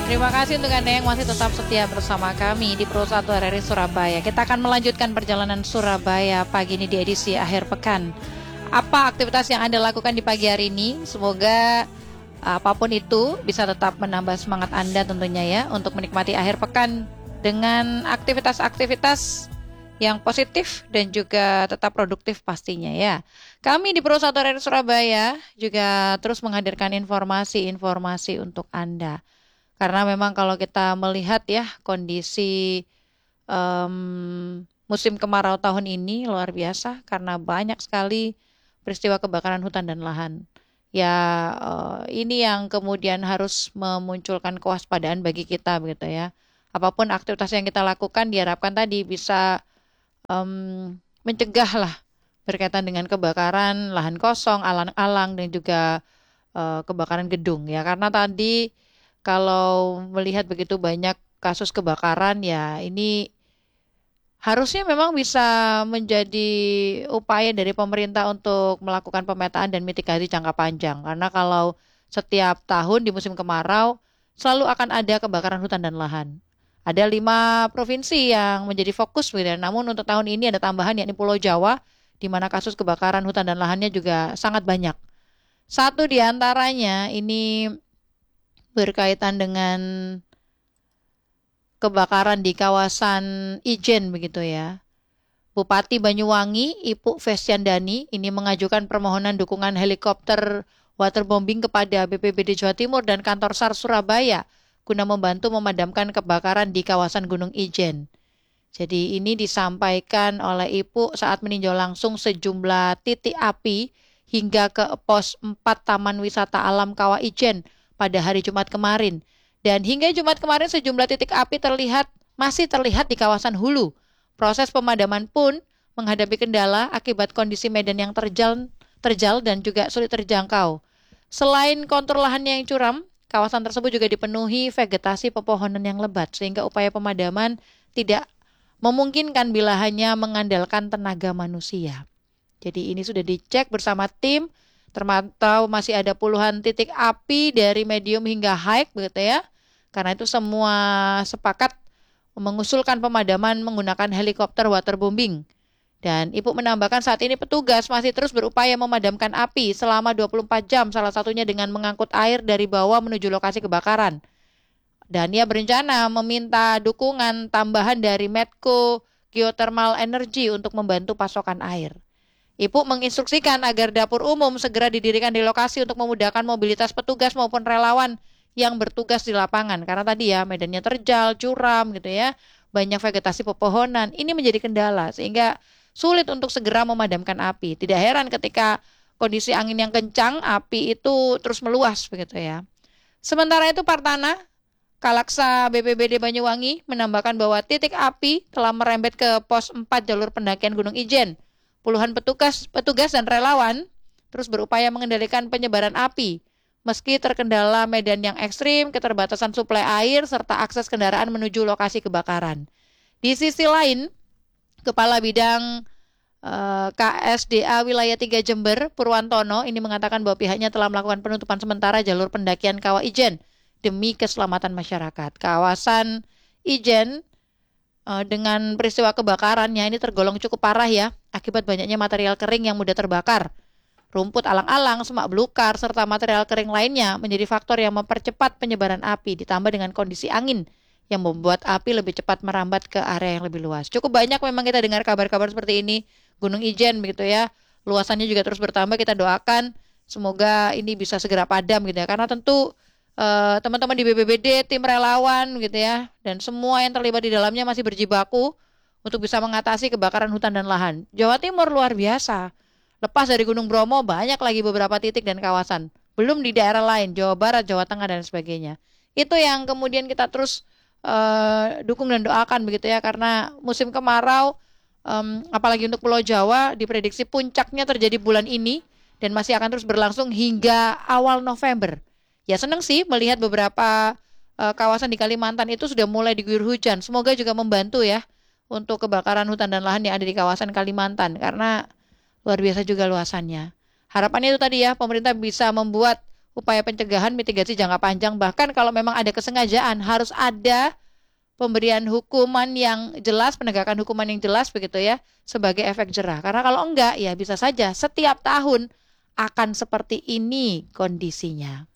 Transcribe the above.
Terima kasih untuk Anda yang masih tetap setia bersama kami di Pro 1 RRI Surabaya. Kita akan melanjutkan perjalanan Surabaya pagi ini di edisi akhir pekan. Apa aktivitas yang Anda lakukan di pagi hari ini? Semoga apapun itu bisa tetap menambah semangat Anda tentunya ya untuk menikmati akhir pekan dengan aktivitas-aktivitas yang positif dan juga tetap produktif pastinya ya. Kami di Pro 1 RRI Surabaya juga terus menghadirkan informasi-informasi untuk Anda. Karena memang kalau kita melihat ya kondisi musim kemarau tahun ini luar biasa karena banyak sekali peristiwa kebakaran hutan dan lahan. Ya ini yang kemudian harus memunculkan kewaspadaan bagi kita begitu ya. Apapun aktivitas yang kita lakukan diharapkan tadi bisa mencegah lah berkaitan dengan kebakaran lahan kosong, alang-alang dan juga kebakaran gedung ya. Karena tadi kalau melihat begitu banyak kasus kebakaran ya ini harusnya memang bisa menjadi upaya dari pemerintah untuk melakukan pemetaan dan mitigasi jangka panjang. Karena kalau setiap tahun di musim kemarau selalu akan ada kebakaran hutan dan lahan. Ada 5 provinsi yang menjadi fokus, namun untuk tahun ini ada tambahan yakni Pulau Jawa, di mana kasus kebakaran hutan dan lahannya juga sangat banyak. Satu di antaranya ini berkaitan dengan kebakaran di kawasan Ijen begitu ya. Bupati Banyuwangi, Ibu Fesyandani ini mengajukan permohonan dukungan helikopter waterbombing kepada BPBD Jawa Timur dan kantor SAR Surabaya guna membantu memadamkan kebakaran di kawasan Gunung Ijen. Jadi ini disampaikan oleh Ibu saat meninjau langsung sejumlah titik api hingga ke pos 4 Taman Wisata Alam Kawah Ijen pada hari Jumat kemarin. Dan hingga Jumat kemarin sejumlah titik api masih terlihat di kawasan hulu. Proses pemadaman pun menghadapi kendala akibat kondisi medan yang terjal dan juga sulit terjangkau. Selain kontur lahan yang curam, kawasan tersebut juga dipenuhi vegetasi pepohonan yang lebat sehingga upaya pemadaman tidak memungkinkan bila hanya mengandalkan tenaga manusia. Jadi ini sudah dicek bersama tim, termantau masih ada puluhan titik api dari medium hingga high begitu ya. Karena itu semua sepakat mengusulkan pemadaman menggunakan helikopter waterbombing. Dan Ibu menambahkan saat ini petugas masih terus berupaya memadamkan api selama 24 jam, salah satunya dengan mengangkut air dari bawah menuju lokasi kebakaran. Dan ia berencana meminta dukungan tambahan dari Medco Geothermal Energy untuk membantu pasokan air. Ibu menginstruksikan agar dapur umum segera didirikan di lokasi untuk memudahkan mobilitas petugas maupun relawan yang bertugas di lapangan. Karena tadi ya medannya terjal, curam gitu ya, banyak vegetasi pepohonan. Ini menjadi kendala sehingga sulit untuk segera memadamkan api. Tidak heran ketika kondisi angin yang kencang, api itu terus meluas begitu ya. Sementara itu Partana Kalaksa BPBD Banyuwangi menambahkan bahwa titik api telah merembet ke pos 4 jalur pendakian Gunung Ijen. Puluhan petugas dan relawan terus berupaya mengendalikan penyebaran api. Meski terkendala medan yang ekstrim, keterbatasan suplai air, serta akses kendaraan menuju lokasi kebakaran. Di sisi lain, Kepala Bidang KSDA Wilayah 3 Jember, Purwantono, ini mengatakan bahwa pihaknya telah melakukan penutupan sementara jalur pendakian Kawah Ijen demi keselamatan masyarakat. Kawasan Ijen dengan peristiwa kebakarannya ini tergolong cukup parah ya, akibat banyaknya material kering yang mudah terbakar. Rumput alang-alang, semak belukar, serta material kering lainnya menjadi faktor yang mempercepat penyebaran api, ditambah dengan kondisi angin yang membuat api lebih cepat merambat ke area yang lebih luas. Cukup banyak memang kita dengar kabar-kabar seperti ini, Gunung Ijen begitu ya, luasannya juga terus bertambah, kita doakan semoga ini bisa segera padam gitu ya, karena tentu teman-teman di BPBD, tim relawan gitu ya, dan semua yang terlibat di dalamnya masih berjibaku untuk bisa mengatasi kebakaran hutan dan lahan. Jawa Timur luar biasa. Lepas dari Gunung Bromo, banyak lagi beberapa titik dan kawasan. Belum di daerah lain, Jawa Barat, Jawa Tengah, dan sebagainya. Itu yang kemudian kita terus dukung dan doakan begitu ya, karena musim kemarau, apalagi untuk Pulau Jawa, diprediksi puncaknya terjadi bulan ini, dan masih akan terus berlangsung hingga awal November. Ya senang sih melihat beberapa kawasan di Kalimantan itu sudah mulai diguyur hujan. Semoga juga membantu ya untuk kebakaran hutan dan lahan yang ada di kawasan Kalimantan. Karena luar biasa juga luasannya. Harapannya itu tadi ya, pemerintah bisa membuat upaya pencegahan mitigasi jangka panjang. Bahkan kalau memang ada kesengajaan harus ada pemberian hukuman yang jelas, penegakan hukuman yang jelas begitu ya, sebagai efek jerah. Karena kalau enggak ya bisa saja setiap tahun akan seperti ini kondisinya.